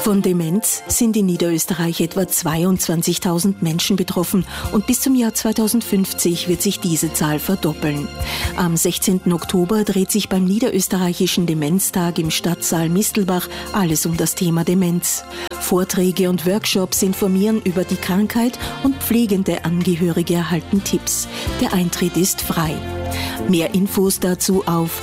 Von Demenz sind in Niederösterreich etwa 22.000 Menschen betroffen und bis zum Jahr 2050 wird sich diese Zahl verdoppeln. Am 16. Oktober dreht sich beim Niederösterreichischen Demenztag im Stadtsaal Mistelbach alles um das Thema Demenz. Vorträge und Workshops informieren über die Krankheit und pflegende Angehörige erhalten Tipps. Der Eintritt ist frei. Mehr Infos dazu auf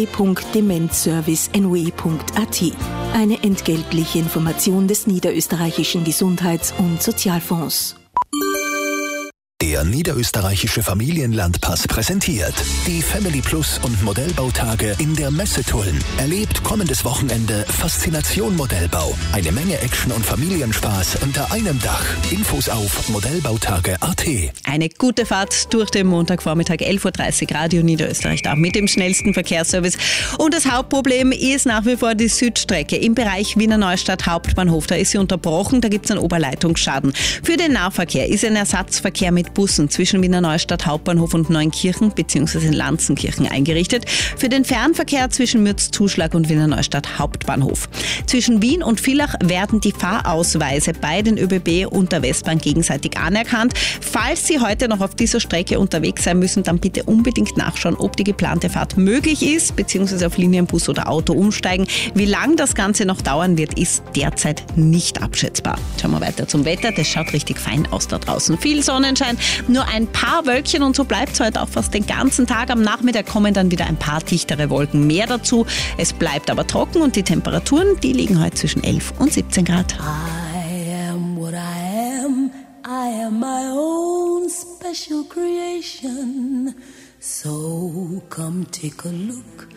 www.demenzservice.noe.at. Eine entgeltliche Information des Niederösterreichischen Gesundheits- und Sozialfonds. Der Niederösterreichische Familienlandpass präsentiert die Family Plus und Modellbautage in der Messe Tulln. Erlebt kommendes Wochenende Faszination Modellbau. Eine Menge Action und Familienspaß unter einem Dach. Infos auf modellbautage.at. Eine gute Fahrt durch den Montagvormittag, 11.30 Uhr, Radio Niederösterreich da mit dem schnellsten Verkehrsservice. Und das Hauptproblem ist nach wie vor die Südstrecke im Bereich Wiener Neustadt Hauptbahnhof. Da ist sie unterbrochen, da gibt es einen Oberleitungsschaden. Für den Nahverkehr ist ein Ersatzverkehr mit Bussen zwischen Wiener Neustadt Hauptbahnhof und Neunkirchen bzw. Lanzenkirchen eingerichtet. Für den Fernverkehr zwischen Mürzzuschlag und Wiener Neustadt Hauptbahnhof. Zwischen Wien und Villach werden die Fahrausweise bei den ÖBB und der Westbahn gegenseitig anerkannt. Falls Sie heute noch auf dieser Strecke unterwegs sein müssen, dann bitte unbedingt nachschauen, ob die geplante Fahrt möglich ist, bzw. auf Linienbus oder Auto umsteigen. Wie lang das Ganze noch dauern wird, ist derzeit nicht abschätzbar. Schauen wir weiter zum Wetter. Das schaut richtig fein aus da draußen. Viel Sonnenschein, nur ein paar Wölkchen und so bleibt es heute auch fast den ganzen Tag. Am Nachmittag kommen dann wieder ein paar dichtere Wolken mehr dazu. Es bleibt aber trocken und die Temperaturen, die liegen heute zwischen 11 und 17 Grad. I am what I am. I am my own special creation. So come take a look